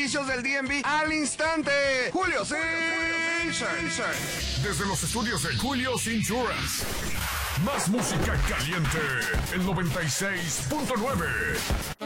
servicios del DMV al instante. Julio Insurance. Desde los estudios de Julio's Insurance. Más música caliente. El 96.9.